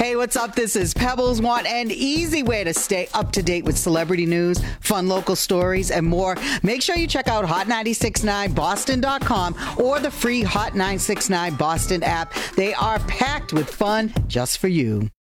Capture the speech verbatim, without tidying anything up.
Hey, what's up? This is Pebbles. Want an easy way to stay up to date with celebrity news, fun local stories, and more? Make sure you check out hot nine six nine boston dot com or the free Hot nine six nine Boston app. They are packed with fun just for you.